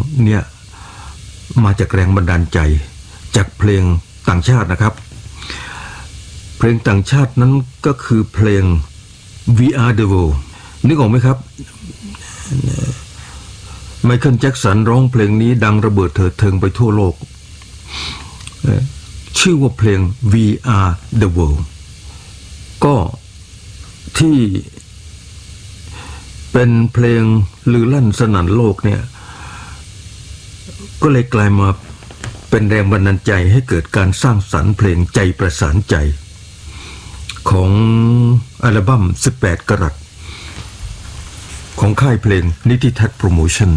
เนี่ยมาจากแรงบันดาลใจจากเพลงต่างชาตินะครับเพลงต่างชาตินั้นก็คือเพลง We Are The World นึกออกไหมครับไมเคิลแจ็คสันร้องเพลงนี้ดังระเบิดเถิดเทิงไปทั่วโลกชื่อว่าเพลง We Are The World ก็ที่เป็นเพลงลือลั่นสนั่นโลกเนี่ยก็เลยกลายมาเป็นแรงบันดาลใจให้เกิดการสร้างสรรค์เพลงใจประสานใจของอัลบั้ม18 กรัตของค่ายเพลงนิติทัศน์โปรโมชั่น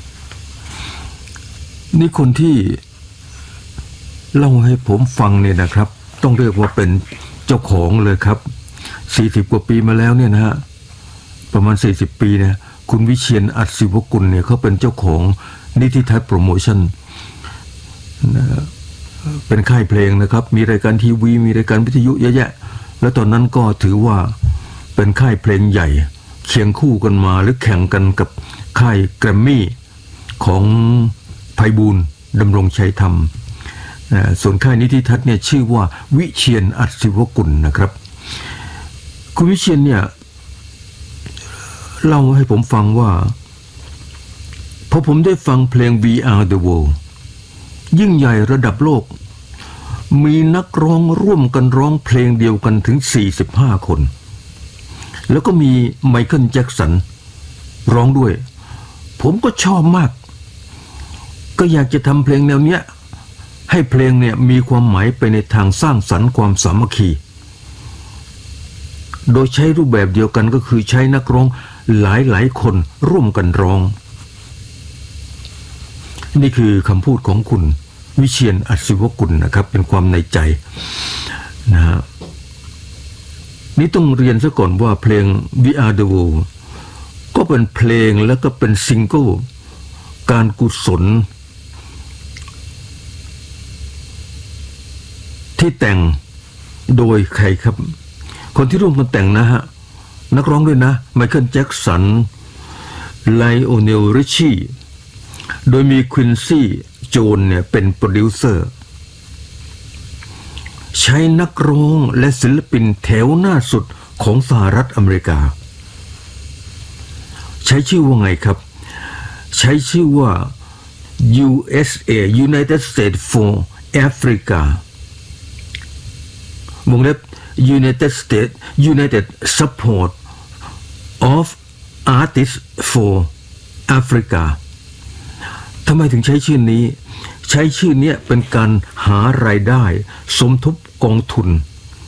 นี่คนที่เล่าให้ผมฟังเนี่ยนะครับต้องเรียกว่าเป็นเจ้าของเลยครับ40 กว่าปีมาแล้วเนี่ยนะฮะประมาณ40 ปีเนี่ยคุณวิเชียรอัศวกุลเนี่ยเขาเป็นเจ้าของนิติทัศน์โปรโมชั่นเป็นค่ายเพลงนะครับมีรายการทีวีมีรายการวิทยุเยอะแยะแล้วตอนนั้นก็ถือว่าเป็นค่ายเพลงใหญ่เคียงคู่กันมาหรือแข่งกันกับค่ายแกรมมี่ของไพบูลย์ดำรงชัยธรรมส่วนค่ายนิติทัศน์เนี่ยชื่อว่าวิเชียรอัศวกุลนะครับคุณวิเชียรเนี่ยเล่าให้ผมฟังว่าพอผมได้ฟังเพลง We Are The World ยิ่งใหญ่ระดับโลกมีนักร้องร่วมกันร้องเพลงเดียวกันถึง45 คนแล้วก็มีไมเคิลแจ็คสันร้องด้วยผมก็ชอบมากก็อยากจะทำเพลงแนวเนี้ยให้เพลงเนี่ยมีความหมายไปในทางสร้างสรรค์ความสามัคคีโดยใช้รูปแบบเดียวกันก็คือใช้นักร้องหลายคนร่วมกันร้องนี่คือคำพูดของคุณวิเชียรอัศวกุลนะครับเป็นความในใจนะฮะนี่ต้องเรียนซะก่อนว่าเพลง We Are The World ก็เป็นเพลงแล้วก็เป็นซิงเกิลการกุศลที่แต่งโดยใครครับคนที่ร่วมกันแต่งนะฮะนักร้องด้วยนะไมเคิลแจ็คสันไลโอเนลริชชี่โดยมีควินซี่โจนเนี่ยเป็นโปรดิวเซอร์ใช้นักร้องและศิลปินแถวหน้าสุดของสหรัฐอเมริกาใช้ชื่อว่าไงครับใช้ชื่อว่า USA United States for Africa วงเล็บ United States United Support of Artists for Africa ทำไมถึงใช้ชื่อนี้ใช้ชื่อนี้เป็นการหารายได้สมทบกองทุน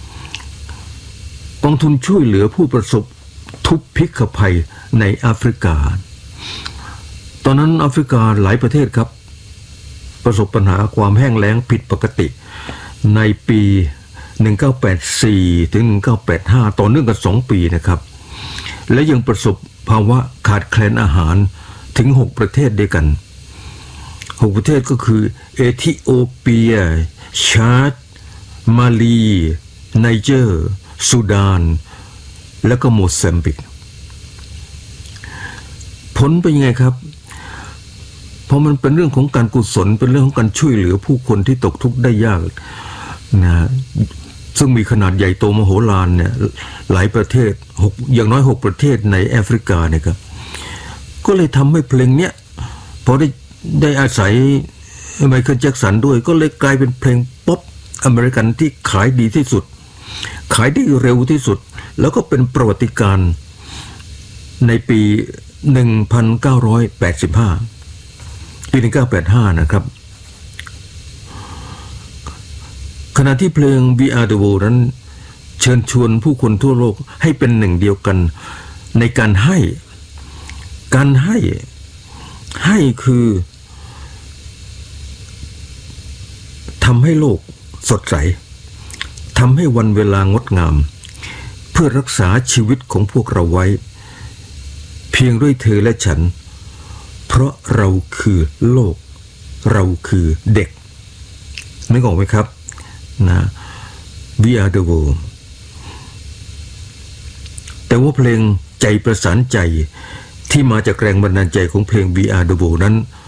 ช่วยเหลือผู้ประสบทุพพิฆภัยในแอฟริกาตอนนั้นแอฟริกาหลายประเทศครับประสบปัญหาความแห้งแล้งผิดปกติในปี1984ถึง1985ต่อเนื่องกัน2 ปีนะครับและยังประสบภาวะขาดแคลนอาหารถึง6 ประเทศด้วยกัน6 ประเทศก็คือเอธิโอเปียชาดมาลีไนเจอร์ซูดานและก็โมซัมบิกผลเป็นยังไงครับเพราะมันเป็นเรื่องของการกุศลเป็นเรื่องของการช่วยเหลือผู้คนที่ตกทุกข์ได้ยากนะซึ่งมีขนาดใหญ่โตมโหฬารเนี่ยหลายประเทศอย่างน้อย6 ประเทศในแอฟริกาเนี่ยครับก็เลยทำให้เพลงเนี้ยพอได้อาศัยไมเคิลแจ็คสันด้วยก็เลยกลายเป็นเพลงป๊อปอเมริกันที่ขายดีที่สุดขายได้เร็วที่สุดแล้วก็เป็นประวัติการณ์ในปี1985ปี1985นะครับขณะที่เพลง We Are The World นั้นเชิญชวนผู้คนทั่วโลกให้เป็นหนึ่งเดียวกันในการให้คือทำให้โลกสดใสทำให้วันเวลางดงามเพื่อรักษาชีวิตของพวกเราไว้เพียงด้วยเธอและฉันเพราะเราคือโลกเราคือเด็กนึกออกไหมครับนะ We Are The World แต่ว่าเพลงใจประสานใจที่มาจากแรงบันดาลใจของเพลง We Are The World นั้น